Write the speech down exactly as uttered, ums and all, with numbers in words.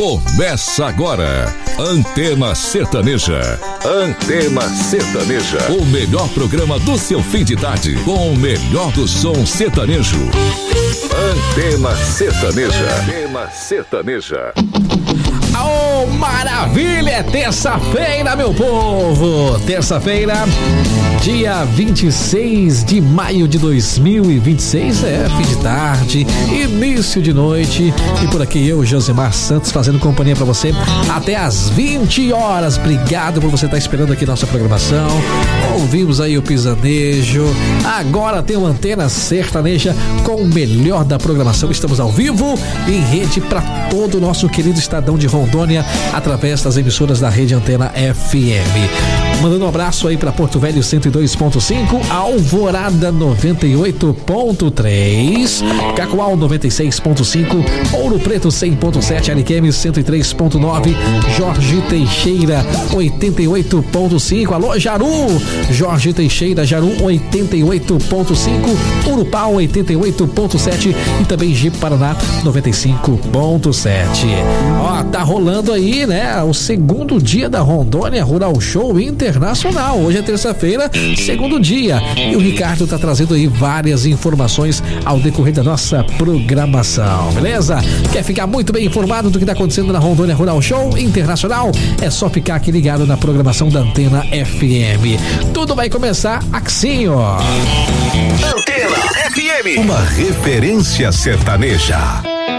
Começa agora, Antena Sertaneja. Antena Sertaneja. O melhor programa do seu fim de tarde, com o melhor do som sertanejo. Antena Sertaneja. Antena Sertaneja. Oh, maravilha! É terça-feira, meu povo! Terça-feira, dia vinte e seis de maio de dois mil e vinte e seis, é fim de tarde, início de noite, e por aqui eu, Josemar Santos, fazendo companhia pra você até às vinte horas. Obrigado por você estar esperando aqui nossa programação. Ouvimos aí o Pisanejo, agora tem o Antena Sertaneja com o melhor da programação. Estamos ao vivo em rede para todo o nosso querido estadão de Rondônia, através das emissoras da Rede Antena F M. Mandando um abraço aí para Porto Velho cento e dois ponto cinco, Alvorada noventa e oito ponto três, Cacoal noventa e seis ponto cinco, Ouro Preto cem ponto sete, Ariquemes cento e três ponto nove, Jorge Teixeira oitenta e oito ponto cinco, alô Jaru, Jorge Teixeira, Jaru oitenta e oito ponto cinco, Urupá oitenta e oito ponto sete e também Jipe Paraná noventa e cinco ponto sete. Ó, tá rolando aí, né, o segundo dia da Rondônia Rural Show Internacional. Hoje é terça-feira, segundo dia, e o Ricardo tá trazendo aí várias informações ao decorrer da nossa programação, beleza? Quer ficar muito bem informado do que tá acontecendo na Rondônia Rural Show Internacional? É só ficar aqui ligado na programação da Antena F M. Tudo vai começar assim, ó. Antena F M, uma referência sertaneja.